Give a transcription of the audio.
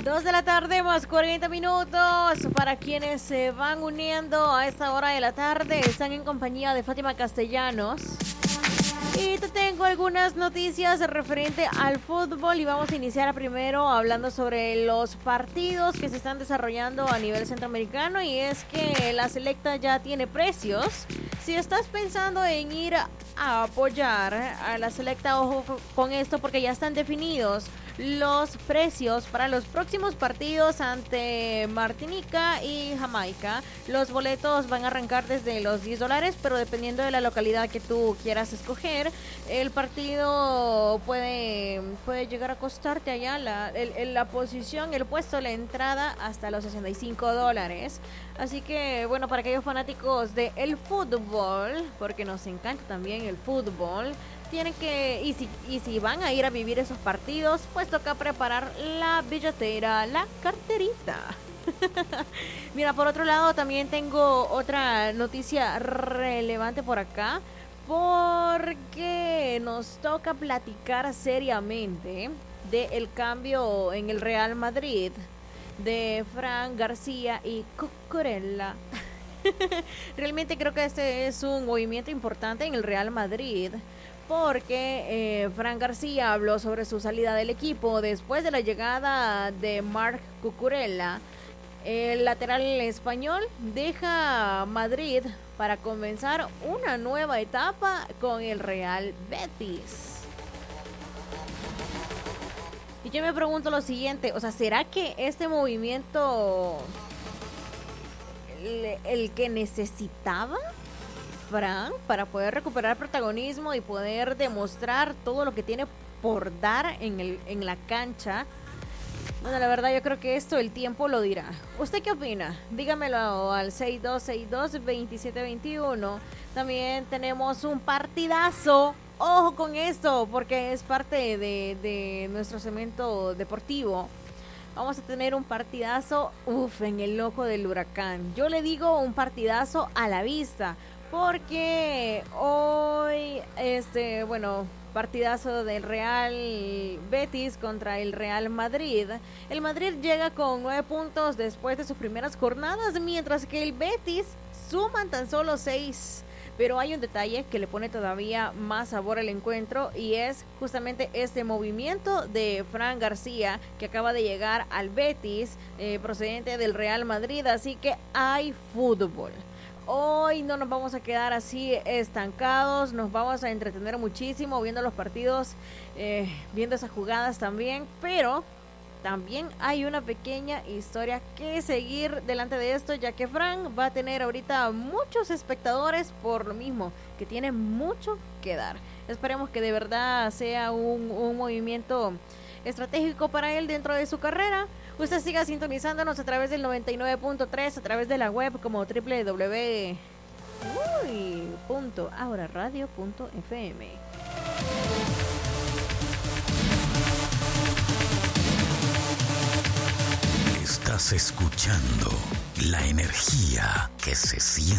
2 de la tarde más 40 minutos. Para quienes se van uniendo a esta hora de la tarde, están en compañía de Fátima Castellanos. Y te tengo algunas noticias referente al fútbol y vamos a iniciar primero hablando sobre los partidos que se están desarrollando a nivel centroamericano, y es que la selecta ya tiene precios. Si estás pensando en ir a apoyar a la selecta, ojo con esto porque ya están definidos los precios para los próximos partidos ante Martinica y Jamaica. Los boletos van a arrancar desde los $10, pero dependiendo de la localidad que tú quieras escoger, el partido puede llegar a costarte allá la posición, el puesto, la entrada hasta los $65. Así que bueno, para aquellos fanáticos del fútbol, porque nos encanta también el fútbol, tienen que, y si van a ir a vivir esos partidos, pues toca preparar la billetera, la carterita. Mira, por otro lado también tengo otra noticia relevante por acá, porque nos toca platicar seriamente del cambio en el Real Madrid de Fran García y Cucurella. Realmente creo que este es un movimiento importante en el Real Madrid, porque Fran García habló sobre su salida del equipo después de la llegada de Marc Cucurella. El lateral español deja Madrid para comenzar una nueva etapa con el Real Betis. Y yo me pregunto lo siguiente, o sea, ¿será que este movimiento el que necesitaba Fran para poder recuperar protagonismo y poder demostrar todo lo que tiene por dar en la cancha? Bueno, la verdad yo creo que esto el tiempo lo dirá. ¿Usted qué opina? Dígamelo al 6262-2721. También tenemos un partidazo. Ojo con esto, porque es parte de nuestro segmento deportivo. Vamos a tener un partidazo, en el ojo del huracán. Yo le digo un partidazo a la vista, porque hoy, partidazo del Real Betis contra el Real Madrid. El Madrid llega con 9 puntos después de sus primeras jornadas, mientras que el Betis suman tan solo 6. Pero hay un detalle que le pone todavía más sabor al encuentro, y es justamente este movimiento de Fran García, que acaba de llegar al Betis, procedente del Real Madrid. Así que hay fútbol. Hoy no nos vamos a quedar así estancados, nos vamos a entretener muchísimo viendo los partidos, viendo esas jugadas también, pero también hay una pequeña historia que seguir delante de esto, ya que Fran va a tener ahorita muchos espectadores por lo mismo, que tiene mucho que dar. Esperemos que de verdad sea un movimiento estratégico para él dentro de su carrera. Usted siga sintonizándonos a través del 99.3, a través de la web como www.auraradio.fm. Estás escuchando la energía que se siente.